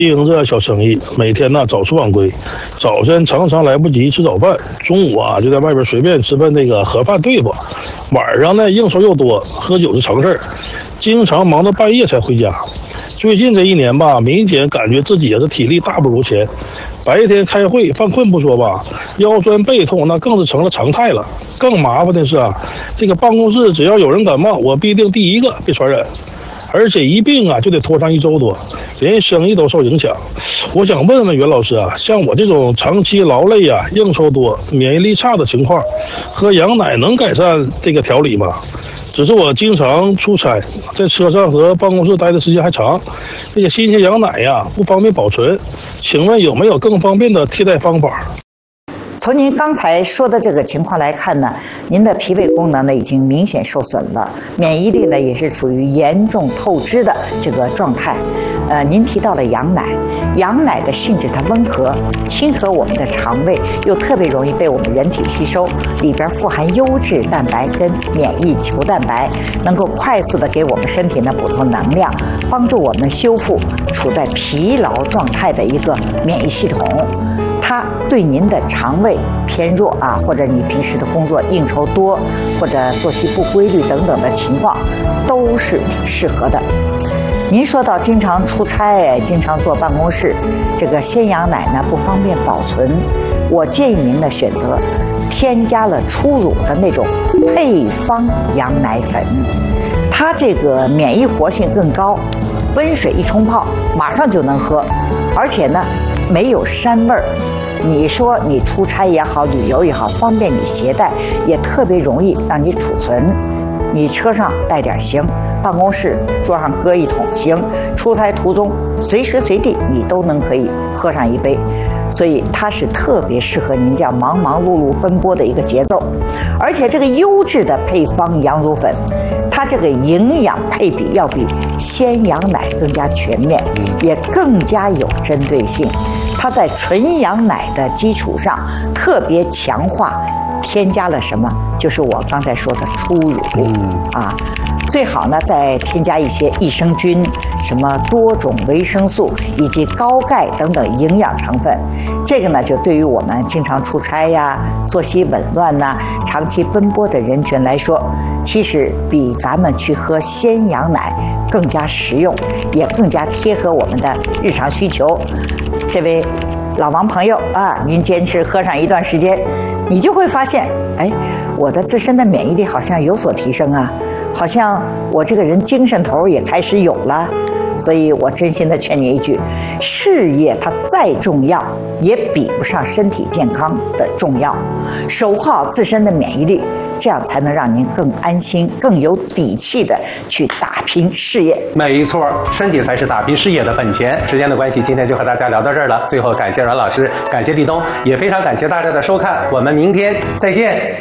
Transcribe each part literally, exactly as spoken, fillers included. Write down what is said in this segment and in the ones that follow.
经营着小生意，每天呢早出晚归，早晨常常来不及吃早饭，中午啊就在外边随便吃份那个盒饭对付，晚上呢应酬又多，喝酒是常事儿，经常忙到半夜才回家。最近这一年吧，明显感觉自己也是体力大不如前，白天开会犯困不说吧，腰酸背痛那更是成了常态了。更麻烦的是啊，这个办公室只要有人感冒，我必定第一个被传染，而且一病啊就得拖上一周多，连生意都受影响。我想问问袁老师啊，像我这种长期劳累啊、应酬多、免疫力差的情况，喝羊奶能改善这个调理吗？只是我经常出差，在车上和办公室待的时间还长，这个新鲜羊奶呀不方便保存，请问有没有更方便的替代方法？ 从您刚才说的这个情况来看呢，您的脾胃功能呢已经明显受损了，免疫力呢也是处于严重透支的这个状态。呃，您提到了羊奶，羊奶的性质它温和，亲和我们的肠胃，又特别容易被我们人体吸收，里边富含优质蛋白跟免疫球蛋白，能够快速的给我们身体呢补充能量，帮助我们修复处在疲劳状态的一个免疫系统。它对您的肠胃偏弱啊，或者你平时的工作应酬多，或者作息不规律等等的情况，都是适合的。您说到经常出差，经常坐办公室，这个鲜羊奶呢不方便保存，我建议您呢选择添加了初乳的那种配方羊奶粉，它这个免疫活性更高，温水一冲泡马上就能喝，而且呢没有膻味儿。你说你出差也好，旅游也好，方便你携带，也特别容易让你储存。你车上带点行，办公室桌上搁一桶行，出差途中随时随地你都能可以喝上一杯，所以它是特别适合您这样忙忙碌碌奔波的一个节奏。而且这个优质的配方羊乳粉，它这个营养配比要比鲜羊奶更加全面，也更加有针对性。它在纯羊奶的基础上特别强化，添加了什么？就是我刚才说的初乳啊，最好呢再添加一些益生菌、什么多种维生素以及高钙等等营养成分。这个呢，就对于我们经常出差呀、作息紊乱呐、长期奔波的人群来说，其实比咱们去喝鲜羊奶更加实用，也更加贴合我们的日常需求。这位老王朋友啊，您坚持喝上一段时间，你就会发现，哎，我的自身的免疫力好像有所提升啊，好像我这个人精神头也开始有了。所以我真心的劝你一句，事业它再重要，也比不上身体健康的重要。守护好自身的免疫力，这样才能让您更安心、更有底气的去打拼事业。 没错，身体才是打拼事业的本钱。时间的关系，今天就和大家聊到这儿了。最后感谢阮老师，感谢立冬，也非常感谢大家的收看，我们明天再见。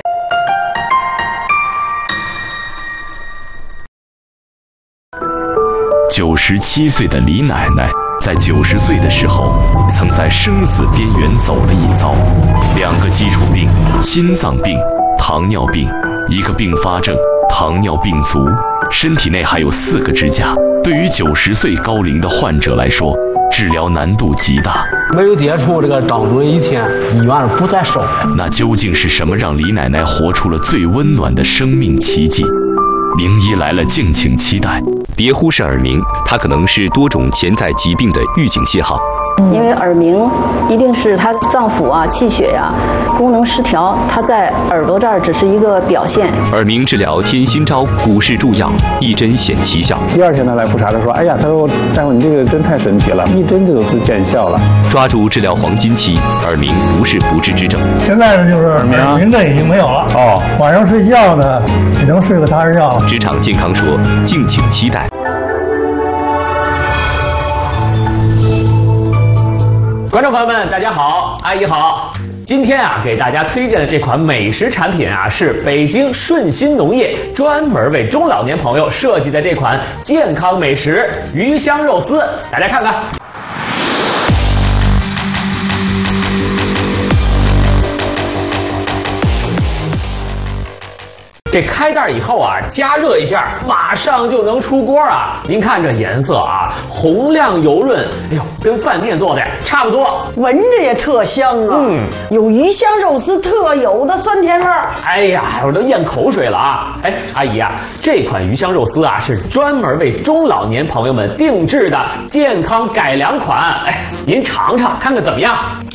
九十七岁的李奶奶在九十岁的时候，曾在生死边缘走了一遭，两个基础病，心脏病、糖尿病，一个并发症，糖尿病足，身体内还有四个支架。对于九十岁高龄的患者来说，治疗难度极大。 没有接触这个张主任一天，医院不再收。 那究竟是什么让李奶奶活出了最温暖的生命奇迹？名医来了，敬请期待。 别忽视耳鸣，它可能是多种潜在疾病的预警信号。 因为耳鸣一定是她脏腑啊、气血呀、啊、功能失调，它在耳朵这儿只是一个表现。 耳鸣治疗添新招，古式助药，一针显奇效。 第二天他来复查的说：“哎呀，他说大夫你这个针太神奇了，一针就有见效了。” 抓住治疗黄金期，耳鸣不是不治之症。 现在呢，就是耳鸣症已经没有了哦，晚上睡觉呢也能睡个踏实觉。 职场健康说，敬请期待。 观众朋友们，大家好，阿姨好。今天啊，给大家推荐的这款美食产品啊，是北京顺心农业专门为中老年朋友设计的这款健康美食鱼香肉丝，大家看看。 这开袋以后啊，加热一下，马上就能出锅啊！您看这颜色啊，红亮油润，哎呦，跟饭店做的差不多， 闻着也特香啊！嗯，有鱼香肉丝特有的酸甜味儿。 哎呀，我都咽口水了啊！哎，阿姨啊，这款鱼香肉丝啊是专门为中老年朋友们定制的健康改良款。哎，您尝尝看看怎么样？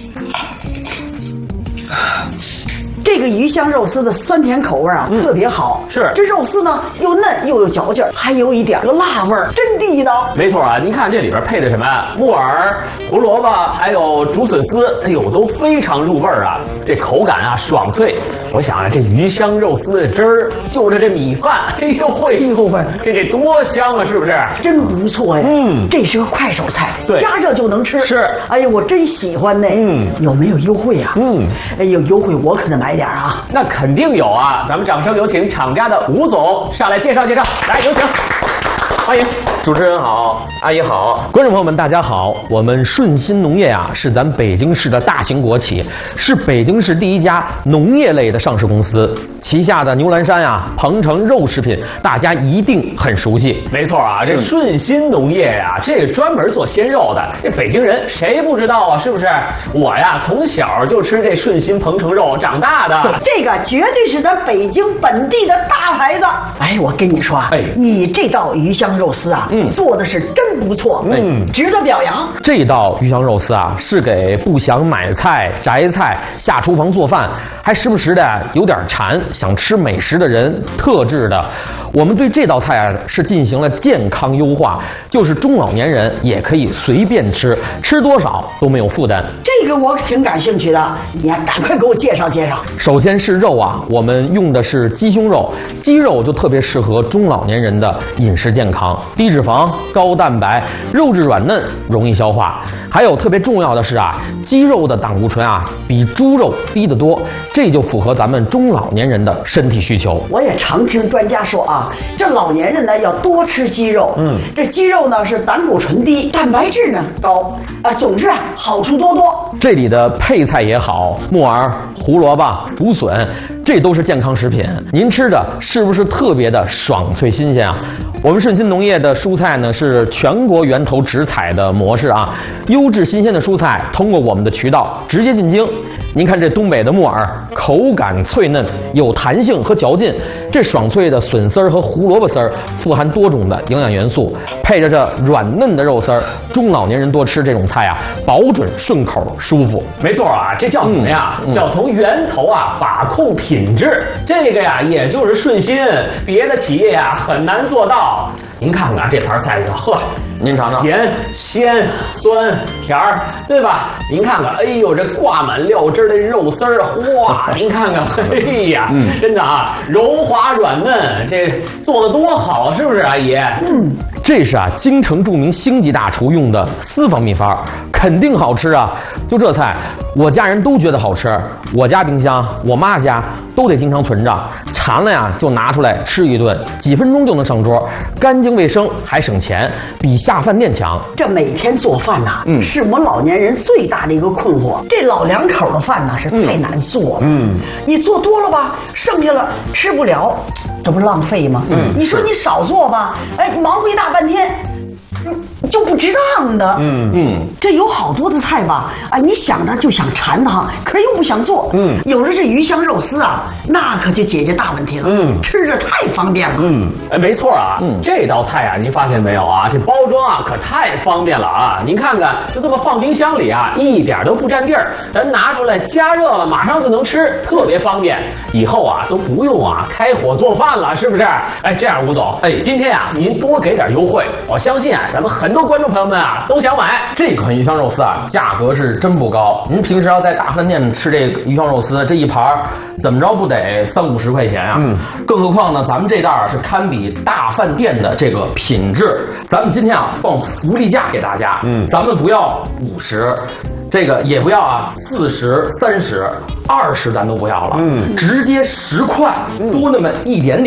这个鱼香肉丝的酸甜口味啊、嗯、特别好， 是这肉丝呢又嫩又有嚼劲儿，还有一点个辣味儿，真地道。 没错啊，您看这里边配的什么木耳、胡萝卜，还有竹笋丝，哎呦，都非常入味儿啊。这口感啊爽脆，我想啊，这鱼香肉丝的汁儿就着这米饭，哎呦喂，哎呦喂，这得多香啊，是不是？ 真不错呀。嗯，这是个快手菜，对，加热就能吃。 是， 哎呀，我真喜欢呢。嗯，有没有优惠啊？嗯，哎呦，优惠我可得买点啊。 那肯定有啊，咱们掌声有请厂家的吴总上来介绍介绍，来有请，欢迎。 主持人好，阿姨好， 观众朋友们大家好。我们顺鑫农业啊是咱北京市的大型国企，是北京市第一家农业类的上市公司，旗下的牛栏山啊、鹏程肉食品大家一定很熟悉。 没错啊，这顺鑫农业呀、啊，这个专门做鲜肉的，这北京人谁不知道啊？是不是？我呀从小就吃这顺鑫鹏程肉长大的， 这个绝对是咱北京本地的大牌子。哎，我跟你说啊，哎，你这道鱼香肉丝啊。嗯，做的是真不错，嗯，值得表扬。 这道鱼香肉丝啊，是给不想买菜、摘菜、下厨房做饭，还时不时的有点馋、想吃美食的人特制的。我们对这道菜啊是进行了健康优化，就是中老年人也可以随便吃，吃多少都没有负担。 这个我挺感兴趣的，你呀赶快给我介绍介绍。 首先是肉啊，我们用的是鸡胸肉，鸡肉就特别适合中老年人的饮食健康，低脂肪、高蛋白，肉质软嫩，容易消化。还有特别重要的是啊，鸡肉的胆固醇啊比猪肉低得多，这就符合咱们中老年人的身体需求。 我也常听专家说啊，这老年人呢要多吃鸡肉，嗯，这鸡肉呢是胆固醇低，蛋白质呢高，啊，总之啊好处多多。 这里的配菜也好，木耳、胡萝卜、竹笋，这都是健康食品。您吃着是不是特别的爽脆新鲜啊？我们顺鑫农业的蔬菜呢是全国源头直采的模式啊，优质新鲜的蔬菜通过我们的渠道直接进京。您看这东北的木耳，口感脆嫩，有弹性和嚼劲。这爽脆的笋丝儿和胡萝卜丝儿富含多种的营养元素，配着这软嫩的肉丝儿，中老年人多吃这种菜啊，保准顺口舒服。 没错啊，这叫什么呀？嗯、叫从源头啊把控品质。这个呀，也就是顺鑫，别的企业呀很难做到。您看看这盘菜里头，呵， 您尝尝， 甜、鲜、酸、甜儿，对吧？您看看，哎呦，这挂满料汁的肉丝儿，哇！您看看，哎呀，嗯、真的啊，柔滑软嫩，这做的多好，是不是，阿姨？ 嗯，这是啊，京城著名星级大厨用的私房秘方，肯定好吃啊！就这菜，我家人都觉得好吃，我家冰箱、我妈家都得经常存着，馋了呀就拿出来吃一顿，几分钟就能上桌，干净卫生还省钱，比下饭店强。 这每天做饭呐、啊，嗯，是我们老年人最大的一个困惑。这老两口的饭呢是太难做了，嗯，你做多了吧，剩下了吃不了，这不是浪费吗？嗯，你说你少做吧，哎，忙活一大半天。就不值当的，嗯嗯，这有好多的菜吧，哎，你想着就想馋它，可是又不想做，嗯，有了这鱼香肉丝啊，那可就解决大问题了，嗯，吃着太方便了， 嗯，哎，没错啊，嗯，这道菜啊，您发现没有啊？这包装啊可太方便了啊！您看看，就这么放冰箱里啊，一点都不占地儿，咱拿出来加热了，马上就能吃，特别方便。以后啊都不用啊开火做饭了，是不是？哎，这样吴总，哎，今天啊您多给点优惠，我相信啊咱们很多观众朋友们啊都想买这款鱼香肉丝啊，价格是真不高。您平时要在大饭店吃这个鱼香肉丝，这一盘怎么着不得三五十块钱啊？嗯，更何况呢，咱们这袋是堪比大饭店的这个品质。咱们今天啊放福利价给大家，嗯，咱们不要五十。这个也不要啊，四十、三十、二十咱都不要了，嗯，直接十块，多那么一点点，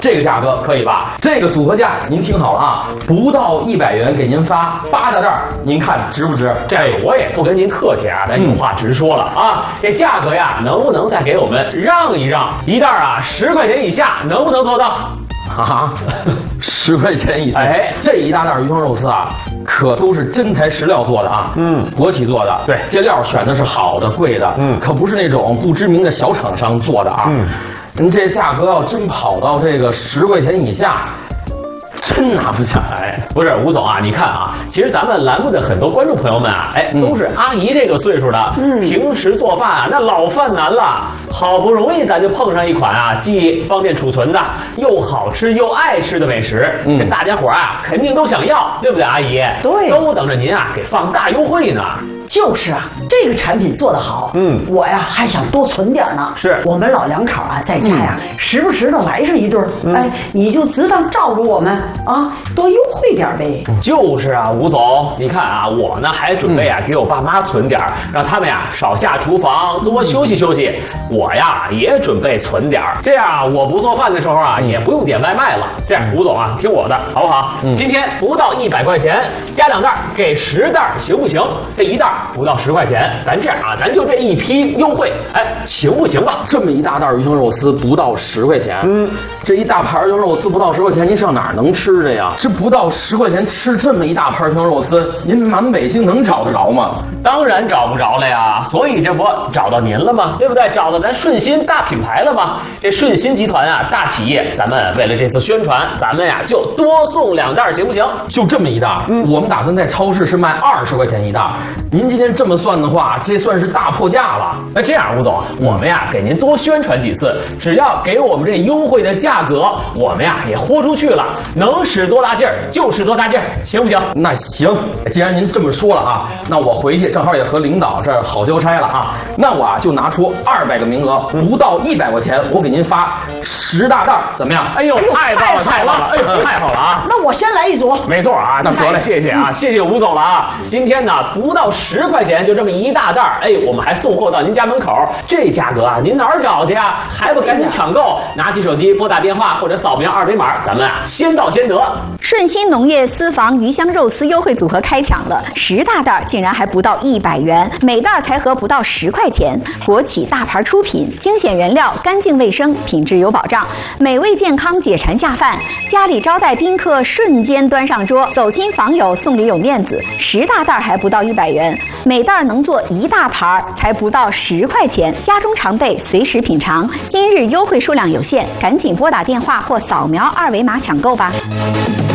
这个价格可以吧？这个组合价您听好了啊，不到一百元给您发八大袋，您看值不值？ 这我也不跟您客气啊，咱有话直说了啊，这价格呀，能不能再给我们让一让？一袋啊十块钱以下，能不能做到？ 啊，十块钱一袋，哎，这一大袋鱼香肉丝啊，可都是真材实料做的啊，嗯，国企做的，对，这料选的是好的、贵的，嗯，可不是那种不知名的小厂商做的啊，嗯，您这价格要真跑到这个十块钱以下，真拿不下来。 不是吴总啊，你看啊，其实咱们栏目的很多观众朋友们啊，哎，都是阿姨这个岁数的，嗯，平时做饭啊，那老犯难了，好不容易咱就碰上一款啊，既方便储存的，又好吃又爱吃的美食，嗯，这大家伙啊，肯定都想要，对不对，阿姨？ 对， 都等着您啊，给放大优惠呢。 就是啊，这个产品做得好，嗯，我呀还想多存点呢。 是我们老两口啊，在家呀，嗯、时不时的来上一顿，嗯、哎，你就只当照顾我们啊，多优惠点呗。 就是啊，吴总，你看啊，我呢还准备啊、嗯、给我爸妈存点，让他们呀少下厨房，多休息休息。我呀也准备存点，这样我不做饭的时候啊，嗯、也不用点外卖了。这样，吴总啊，听我的，好不好？嗯、今天不到一百块钱，加两袋，给十袋，行不行？这一袋不到十块钱，咱这样啊，咱就这一批优惠，哎，行不行吧？ 这么一大袋鱼香肉丝不到十块钱，嗯，这一大盘鱼香肉丝不到十块钱，您上哪儿能吃去呀？这不到十块钱吃这么一大盘鱼香肉丝，您满北京能找得着吗？ 当然找不着了呀，所以这不找到您了吗？对不对？找到咱顺心大品牌了吗？这顺心集团啊，大企业，咱们为了这次宣传，咱们呀就多送两袋，行不行？ 就这么一袋，嗯，我们打算在超市是卖二十块钱一袋，您今天这么算的话，这算是大破价了。 那这样，吴总，嗯、我们呀给您多宣传几次，只要给我们这优惠的价格，我们呀也豁出去了，能使多大劲儿就使多大劲儿，行不行？ 那行，既然您这么说了啊，那我回去正好也和领导这儿好交差了啊，那我啊就拿出二百个名额，不到一百块钱，我给您发十大袋，怎么样？ 哎呦，太棒了，太棒了，哎呦，太好了啊！ 那我先来一组。 没错啊，那得嘞，谢谢啊，谢谢吴总了啊。今天呢，不到十块钱就这么一大袋，哎，我们还送货到您家门口，这价格啊，您哪儿找去啊？还不赶紧抢购？拿起手机拨打电话或者扫描二维码，咱们啊先到先得。 顺心农业私房鱼香肉丝优惠组合开抢了，十大袋竟然还不到一百元，每袋才合不到十块钱。国企大牌出品，精选原料，干净卫生，品质有保障，美味健康，解馋下饭。家里招待宾客，瞬间端上桌，走亲访友送礼有面子。十大袋还不到一百元，每袋能做一大盘，才不到十块钱。家中常备，随时品尝。今日优惠数量有限，赶紧拨打电话或扫描二维码抢购吧。